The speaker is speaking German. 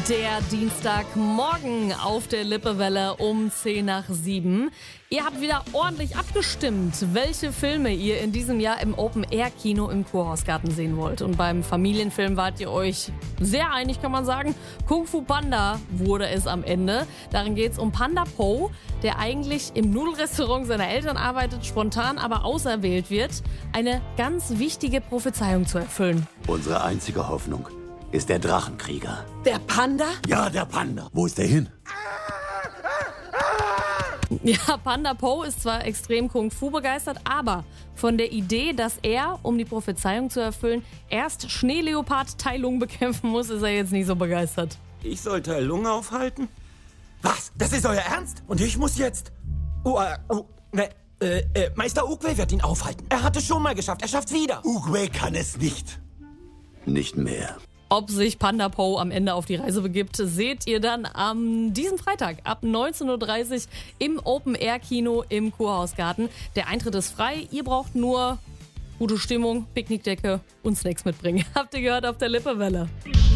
Der Dienstagmorgen auf der Lippewelle um 6:10. Ihr habt wieder ordentlich abgestimmt, welche Filme ihr in diesem Jahr im Open-Air-Kino im Kurhausgarten sehen wollt. Und beim Familienfilm wart ihr euch sehr einig, kann man sagen. Kung Fu Panda wurde es am Ende. Darin geht es um Panda Po, der eigentlich im Nudelrestaurant seiner Eltern arbeitet, spontan aber auserwählt wird, eine ganz wichtige Prophezeiung zu erfüllen. Unsere einzige Hoffnung ist der Drachenkrieger. Der Panda? Ja, der Panda. Wo ist der hin? Ja, Panda Po ist zwar extrem Kung-Fu begeistert, aber von der Idee, dass er, um die Prophezeiung zu erfüllen, erst Schneeleopard Tai Lung bekämpfen muss, ist er jetzt nicht so begeistert. Ich soll Tai Lung aufhalten? Was? Das ist euer Ernst? Und ich muss jetzt... Meister Oogway wird ihn aufhalten. Er hat es schon mal geschafft, er schafft's wieder. Oogway kann es nicht. Nicht mehr. Ob sich Panda Po am Ende auf die Reise begibt, seht ihr dann am diesen Freitag ab 19:30 Uhr im Open-Air-Kino im Kurhausgarten. Der Eintritt ist frei, ihr braucht nur gute Stimmung, Picknickdecke und Snacks mitbringen. Habt ihr gehört auf der Lippewelle.